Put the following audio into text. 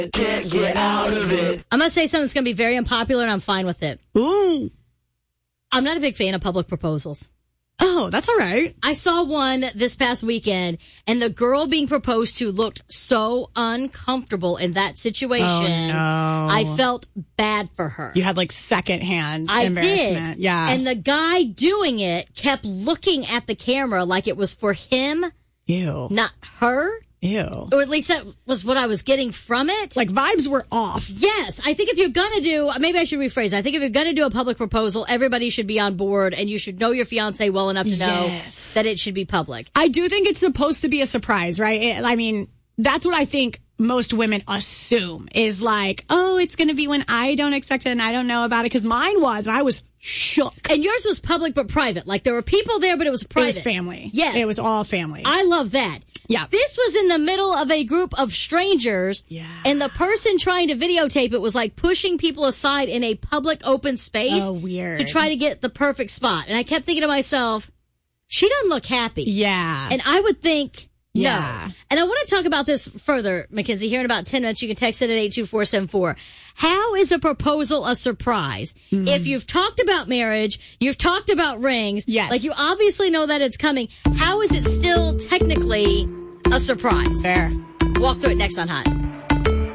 Can't get out of it. I'm going to say something that's going to be very unpopular, and I'm fine with it. Ooh. I'm not a big fan of public proposals. Oh, that's all right. I saw one this past weekend, and the girl being proposed to looked so uncomfortable in that situation. Oh, no. I felt bad for her. You had like secondhand I embarrassment. did. Yeah. And the guy doing it kept looking at the camera like it was for him, Ew. not her. Ew. Or at least that was what I was getting from it. Like vibes were off. Yes, I think if you're going to do, maybe I should rephrase, I think if you're going to do a public proposal, everybody should be on board, and you should know your fiance well enough to know that it should be public. I do think it's supposed to be a surprise, right? I mean, that's what I think most women assume is like, oh, it's going to be when I don't expect it and I don't know about it. Because mine was, I was shook. And yours was public but private. Like there were people there, but it was private. It was family. Yes. It was all family. I love that. Yeah. This was in the middle of a group of strangers. Yeah. And the person trying to videotape it was like pushing people aside in a public open space. Oh, weird. To try to get the perfect spot. And I kept thinking to myself, she doesn't look happy. Yeah. And I would think, yeah. no. And I want to talk about this further, Mackenzie. Here in about 10 minutes, you can text it at 82474. How is a proposal a surprise? Mm-hmm. If you've talked about marriage, you've talked about rings. Yes. Like you obviously know that it's coming. How is it still technically a surprise? Fair. Walk through it next on Hot.